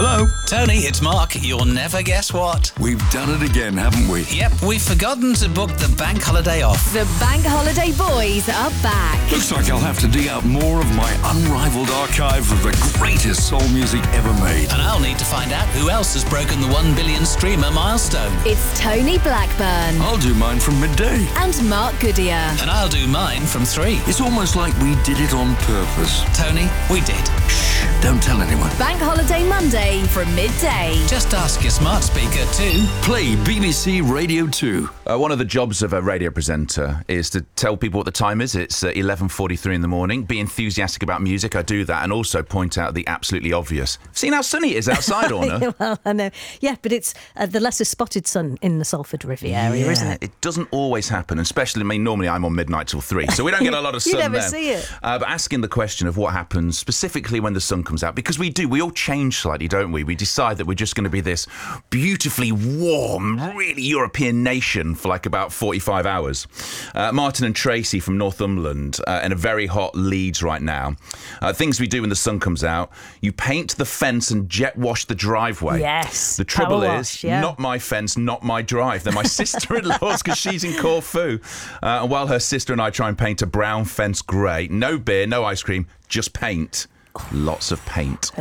Hello? Tony, it's Mark. You'll never guess what. We've done it again, haven't we? Yep, we've forgotten to book the bank holiday off. The Bank Holiday Boys are back. Looks like I'll have to dig out more of my unrivaled archive of the greatest soul music ever made. And I'll need to find out who else has broken the 1 billion streamer milestone. It's Tony Blackburn I'll do mine from midday. and Mark Goodyear. And I'll do mine from 3. It's almost like we did it on purpose. Tony, we did. Shh, don't tell anyone. Bank Holiday Monday from midday. Just ask your smart speaker too. Play BBC Radio 2. One of the jobs of a radio presenter is to tell people what the time is. It's 11:43 in the morning. Be enthusiastic about music. I do that, and also point out the absolutely obvious. Seen how sunny it is outside, Orna? Well, I know. Yeah, but it's the lesser spotted sun in the Salford River area, isn't it? It doesn't always happen, especially, normally I'm on midnight till 3, so we don't get a lot of sun You never then. see it. But asking the question of what happens specifically when the sun comes out, because we all change slightly, don't we? We decide that we're just going to be this beautifully warm, really European nation for like about 45 hours. Martin and Tracy from Northumberland in a very hot Leeds right now. Things we do when the sun comes out: you paint the fence and jet wash the driveway. Yes. The trouble Power is, wash, yeah. not my fence, not my drive. They're my sister-in-law's because she's in Corfu. And while her sister and I try and paint a brown fence grey, no beer, no ice cream, just paint. Lots of paint.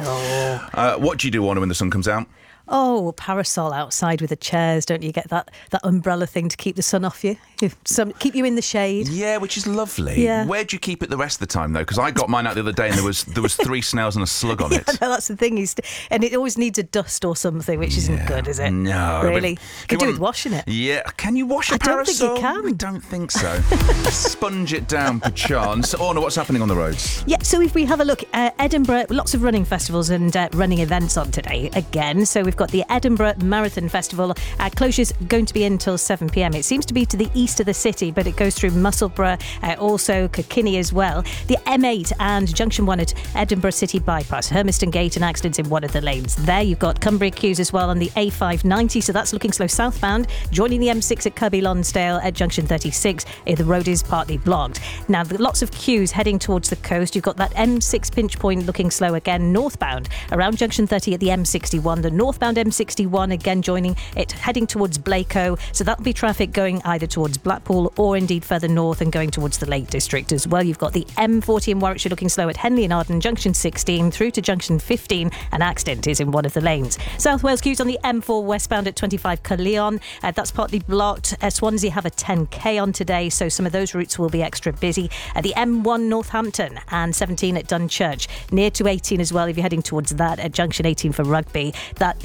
What do you do, Orna, when the sun comes out? Oh, parasol outside with the chairs. Don't you get that umbrella thing to keep the sun off you? Keep you in the shade. Yeah, which is lovely. Yeah. Where do you keep it the rest of the time, though? Because I got mine out the other day and there was 3 snails and a slug on it. Yeah, no, that's the thing. And it always needs a dust or something, which isn't good, is it? No. Really? but Could you do with washing it. Yeah. Can you wash a I don't think parasol? you can. I don't think so. Sponge it down, perchance. Orna, what's happening on the roads? Yeah, so if we have a look, Edinburgh, lots of running festivals and running events on today again. So we've got the Edinburgh Marathon Festival. Closure's going to be until 7 p.m. It seems to be to the east of the city, but it goes through Musselburgh, also Kilkenny as well. The M8 and Junction 1 at Edinburgh City Bypass, Hermiston Gate, and accidents in one of the lanes. There you've got Cumbria queues as well on the A590, so that's looking slow southbound. Joining the M6 at Kirkby Lonsdale at Junction 36, the road is partly blocked. Now, lots of queues heading towards the coast. You've got that M6 pinch point looking slow again northbound around Junction 30 at the M61. The northbound M61 again joining it, heading towards Blakeow. So that'll be traffic going either towards Blackpool or indeed further north and going towards the Lake District as well. You've got the M40 in Warwickshire looking slow at Henley and Arden, Junction 16 through to Junction 15. An accident is in one of the lanes. South Wales queues on the M4 westbound at 25 Caerleon. That's partly blocked. Swansea have a 10k on today, so some of those routes will be extra busy. The M1 Northampton and 17 at Dunchurch. Near to 18 as well if you're heading towards that at Junction 18 for Rugby. That